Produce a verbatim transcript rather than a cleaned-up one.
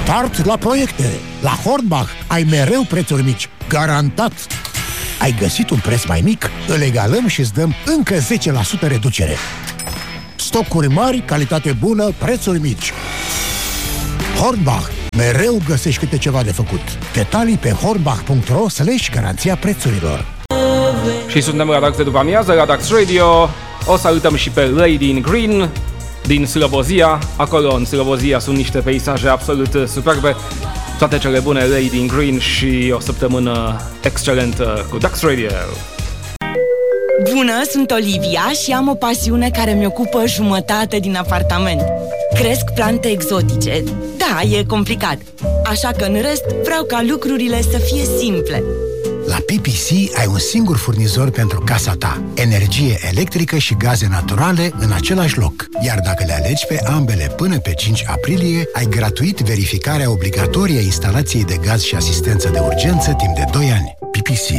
Start la proiecte! La Hornbach ai mereu prețuri mici, garantat! Ai găsit un preț mai mic? Îl egalăm și îți dăm încă zece la sută reducere. Stocuri mari, calitate bună, prețuri mici. Hornbach. Mereu găsești câte ceva de făcut. Detalii pe hornbach punct ro slash garanția prețurilor. Și suntem la Dax de după amiază, la Dax Radio. O salutăm și pe Lady in Green din Slobozia. Acolo în Slobozia sunt niște peisaje absolut superbe. Toate cele bune, Lady in Green, și o săptămână excelentă cu Dax Radio. Bună, sunt Olivia și am o pasiune care mi ocupă jumătate din apartament. Cresc plante exotice. Da, e complicat. Așa că în rest vreau ca lucrurile să fie simple. La P P C ai un singur furnizor pentru casa ta. Energie electrică și gaze naturale în același loc. Iar dacă le alegi pe ambele până pe cinci aprilie, ai gratuit verificarea obligatorie a instalației de gaz și asistență de urgență timp de doi ani. P P C.